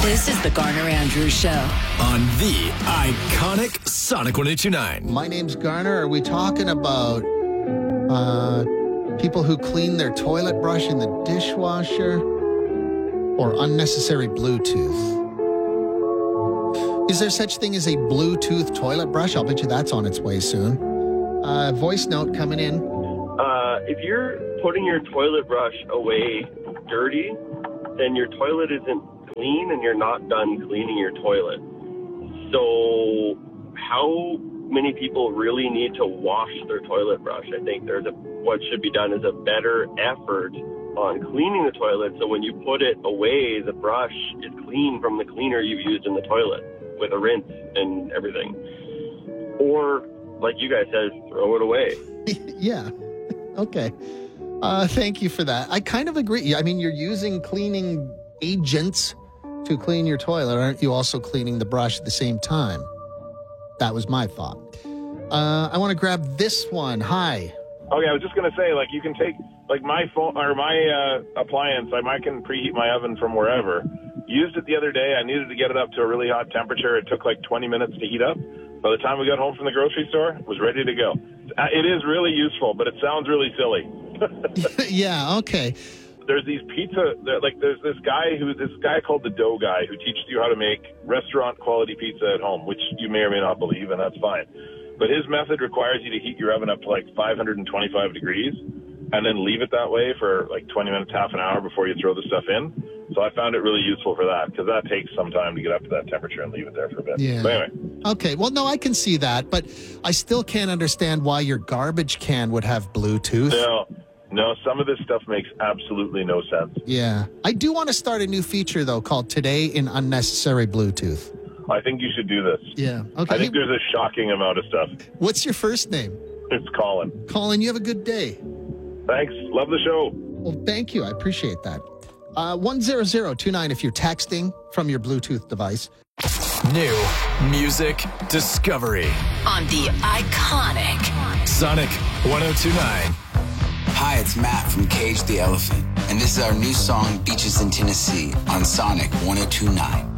This is the Garner Andrews Show on the iconic Sonic 102.9. My name's Garner. Are we talking about people who clean their toilet brush in the dishwasher or unnecessary Bluetooth? Is there such thing as a Bluetooth toilet brush? I'll bet you that's on its way soon. Voice note coming in. If you're putting your toilet brush away dirty, then your toilet isn't clean and you're not done cleaning your toilet. So how many people really need to wash their toilet brush? I think what should be done is a better effort on cleaning the toilet, so when you put it away, the brush is clean from the cleaner you've used in the toilet with a rinse and everything. Or, like you guys said, throw it away. Yeah. Okay. Thank you for that. I kind of agree. I mean, you're using cleaning agents to clean your toilet. Aren't you also cleaning the brush at the same time? That was my thought. I want to grab this one. Hi. Okay, I was just going to say, like, you can take, like, my phone or my appliance, I can preheat my oven from wherever. Used it the other day. I needed to get it up to a really hot temperature. It took like 20 minutes to heat up. By the time we got home from the grocery store, it was ready to go. It is really useful, but it sounds really silly. Yeah, okay. There's these there's this guy called the Dough Guy who teaches you how to make restaurant quality pizza at home, which you may or may not believe, and that's fine. But his method requires you to heat your oven up to like 525 degrees and then leave it that way for like 20 minutes, half an hour before you throw the stuff in. So I found it really useful for that because that takes some time to get up to that temperature and leave it there for a bit. Yeah. But anyway. Okay. Well, no, I can see that, but I still can't understand why your garbage can would have Bluetooth. No, some of this stuff makes absolutely no sense. Yeah. I do want to start a new feature, though, called Today in Unnecessary Bluetooth. I think you should do this. Yeah. Okay. I think there's a shocking amount of stuff. What's your first name? It's Colin. Colin, you have a good day. Thanks. Love the show. Well, thank you. I appreciate that. 10029 if you're texting from your Bluetooth device. New music discovery on the iconic Sonic 102.9. Hi, it's Matt from Cage the Elephant, and this is our new song, Beaches in Tennessee, on Sonic 102.9.